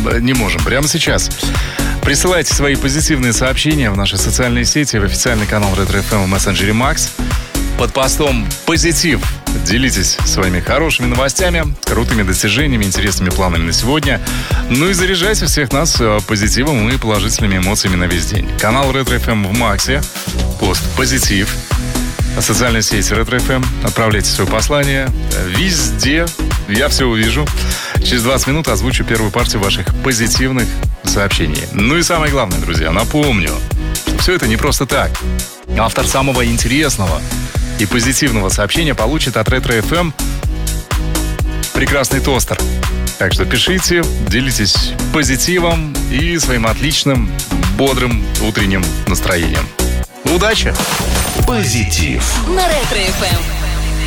не можем прямо сейчас. Присылайте свои позитивные сообщения в наши социальные сети, в официальный канал Ретро FM в мессенджере Max. Под постом «Позитив» делитесь своими хорошими новостями, крутыми достижениями, интересными планами на сегодня. Ну и заряжайте всех нас позитивом и положительными эмоциями на весь день. Канал Ретро FM в Максе, пост «Позитив». Социальная сеть Ретро FM. Отправляйте свое послание везде. Я все увижу. Через 20 минут озвучу первую партию ваших позитивных сообщений. Ну и самое главное, друзья, напомню, что все это не просто так. Автор самого интересного и позитивного сообщения получит от Ретро FM прекрасный тостер. Так что пишите, делитесь позитивом и своим отличным, бодрым утренним настроением. Удачи! Позитив на Ретро FM.